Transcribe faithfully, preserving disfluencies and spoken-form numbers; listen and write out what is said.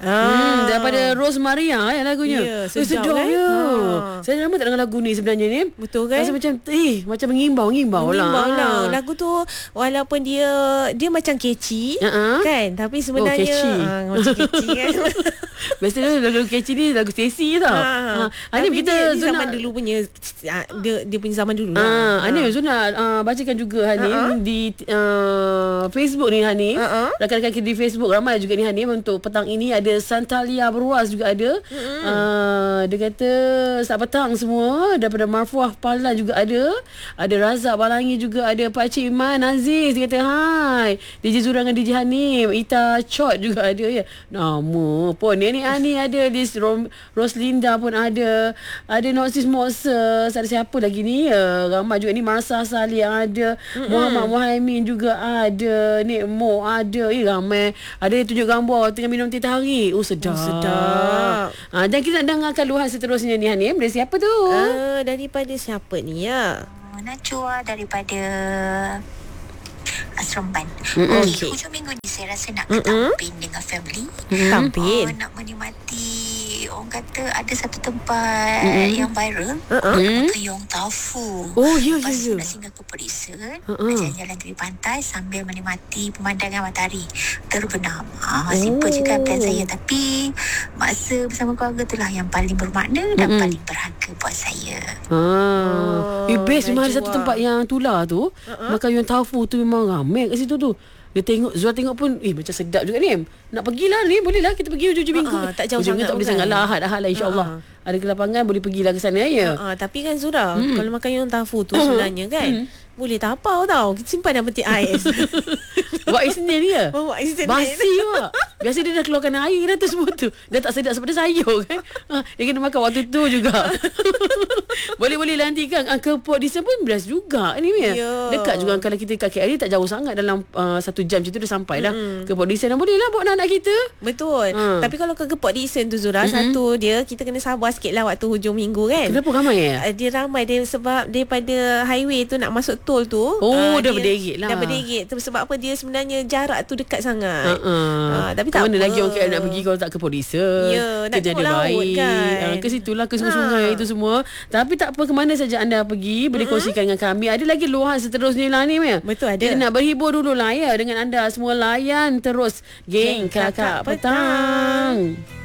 Hmm, daripada Rose Maria eh, lagunya. Ya, sedap, sedap sedap kan? ya. Ha. Saya lama tak dengar lagu ni sebenarnya ni. Betul kan? Rasa macam eh macam mengimbau-ngimbau lah. Mengimbau lah. Lagu tu walaupun dia dia macam catchy, uh-huh. kan? Tapi sebenarnya oh, catchy. ah, macam catchy kan. Biasanya lagu catchy ni lagu Stacy tau. Ha. Ha. Tapi kita dia, dia Zuna zaman dulu punya dia dia punya zaman dulu Ah, lah. Hanim Zuna uh, bacakan juga Hanim uh-huh. di uh, Facebook ni Hanim. Uh-huh. Rakan-rakan kita di Facebook ramai juga ni Hanim untuk petang ini. Ada Santalia Beruas juga ada. Uh-huh. Uh, dia kata selamat petang semua. Daripada Marfuah Pala juga ada. Ada Razak Balangi juga ada. Pakcik Iman Aziz dia kata hai. D J Zura dengan D J Hanim. Ita Chot juga ada ya. Nama pun ni Ani ada. Liz Rom, Roslinda pun ada. Ada Noxis Moses. Ada siapa lagi ni? Uh, ramai juga ni. Marsa Salih ada. Mm-hmm. Muhammad Muhaimin juga ada. Nik Mo ada. Eh ramai. Ada yang tunjuk gambar tengah minum teh tarik. Oh sedap. Oh, sedap. Ha, dan kita nak dengarkan luahan seterusnya ni Hanim. Dari siapa tu? Uh, daripada siapa ni ya? Najwa daripada Seremban. Mm-mm. Okey, hujung minggu ni saya rasa nak ke Tampin dengan family. Mm-mm. Tampin. Oh, nak menikmati orang kata ada satu tempat Mm-mm. yang viral. Uh-uh. Nama Keong Taufu. Oh ya Lepas ya ya. nak singgah ke Perisa, Uh-uh. nak jalan-jalan tepi pantai sambil menikmati pemandangan matahari terbenam. Ha, simple je kan plan saya, tapi masa bersama keluarga itulah yang paling bermakna dan Mm-mm. paling berharga buat saya. Ha. Oh, Eh best memang ada Najwa. satu tempat yang tular tu. Uh-uh. Makan yang taufu tu memang ramai kat situ tu. Dia tengok, Zura tengok pun eh macam sedap juga ni. Nak pergilah ni, boleh lah kita pergi hujung-hujung minggu. Uh-uh, tak jauh Hujung sangat tak boleh kan? sangat lah. Ahad, ahad lah insya-Allah. Uh-uh. Ada kelapangan boleh pergilah ke sana ya. Uh, tapi kan Zura, Mm. kalau makan yang tafu tu sebenarnya kan boleh tapau tau. Kita simpan dalam peti ais. Buat air sendiri dia. Bawa ais sendiri. Basi juga. Biasa dia dah keluarkan air dah tu semua tu. Dah tak sedap seperti sayur kan. Ha, dia kena makan waktu tu juga. Boleh-boleh nanti kan uh, ke Port Dickson pun best juga ni ya. Ya. Dekat juga kalau kita kat K L tak jauh sangat, dalam uh, satu jam macam tu dah sampai dah. Mm-mm. Ke Port Dickson dah boleh lah buat anak-anak kita. Betul. Ha. Tapi kalau ke Port Dickson tu Zura, Mm-mm. satu dia kita kena sabar sikit lah waktu hujung minggu kan. Kenapa ramai ya? Uh, dia ramai dia sebab daripada highway tu nak masuk tol tu. Oh, uh, dah dia- berderet lah. Dah berderet tu sebab apa, dia sebenarnya jarak tu dekat sangat. Uh-uh. Ah, tapi Ke tak mana apa. lagi orang K L nak pergi kalau tak ke Port Dickson? Ya, nak Kerja tengok dia laut baik kan. Ah, ke situlah, ke sungai-sungai Ha. itu semua. Tapi tak apa, ke mana saja anda pergi boleh mm-hmm. kongsikan dengan kami. Ada lagi luahan seterusnya lah ni ya. Betul, ada. Kita nak berhibur dulu lah ya dengan anda semua. Layan terus Geng Geng Kakak Kakak Petang.